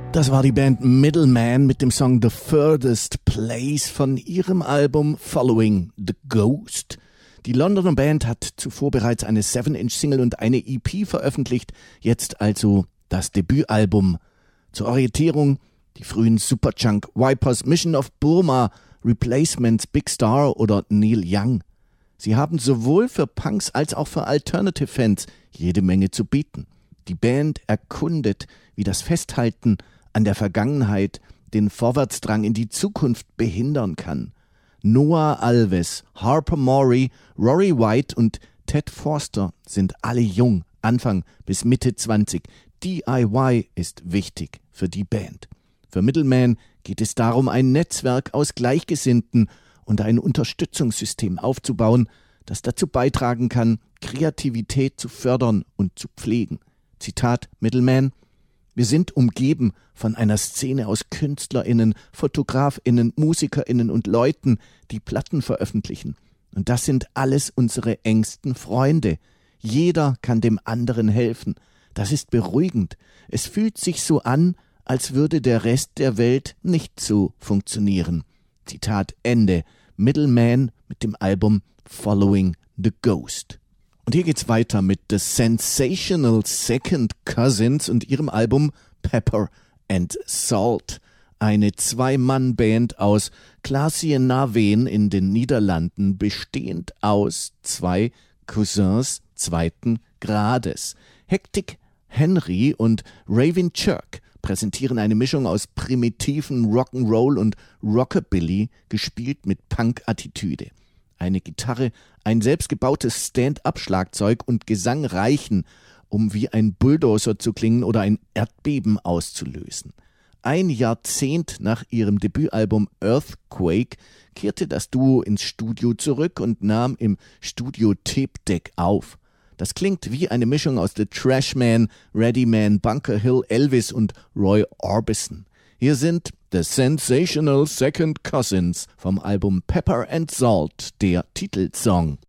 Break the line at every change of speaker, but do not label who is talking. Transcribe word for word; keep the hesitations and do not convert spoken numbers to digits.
Das war die Band Middleman mit dem Song The Furthest Place von ihrem Album Following the Ghost. Die Londoner Band hat zuvor bereits eine seven inch Single und eine E P veröffentlicht, jetzt also das Debütalbum. Zur Orientierung die frühen Superchunk Vipers, Mission of Burma, Replacements, Big Star oder Neil Young. Sie haben sowohl für Punks als auch für Alternative-Fans jede Menge zu bieten. Die Band erkundet, wie das Festhalten an der Vergangenheit den Vorwärtsdrang in die Zukunft behindern kann. Noah Alves, Harper Morey, Rory White und Ted Forster sind alle jung, Anfang bis Mitte zwanzig. D I Y ist wichtig für die Band. Für Middleman geht es darum, ein Netzwerk aus Gleichgesinnten und ein Unterstützungssystem aufzubauen, das dazu beitragen kann, Kreativität zu fördern und zu pflegen. Zitat Middleman: Wir sind umgeben von einer Szene aus KünstlerInnen, FotografInnen, MusikerInnen und Leuten, die Platten veröffentlichen. Und das sind alles unsere engsten Freunde. Jeder kann dem anderen helfen. Das ist beruhigend. Es fühlt sich so an, als würde der Rest der Welt nicht so funktionieren. Zitat Ende. Middleman mit dem Album Following the Ghost. Und hier geht's weiter mit The Sensational Second Cousins und ihrem Album Pepper and Salt. Eine Zwei-Mann-Band aus Clasienaven in den Niederlanden, bestehend aus zwei Cousins zweiten Grades. Hectic Henry und Raven Chirk präsentieren eine Mischung aus primitiven Rock'n'Roll und Rockabilly, gespielt mit Punk-Attitüde. Eine Gitarre, ein selbstgebautes Stand-up-Schlagzeug und Gesang reichen, um wie ein Bulldozer zu klingen oder ein Erdbeben auszulösen. Ein Jahrzehnt nach ihrem Debütalbum Earthquake kehrte das Duo ins Studio zurück und nahm im Studio Tape Deck auf. Das klingt wie eine Mischung aus The Trashman, Readyman, Bunker Hill, Elvis und Roy Orbison. Hier sind The Sensational Second Cousins vom Album Pepper and Salt, der Titelsong.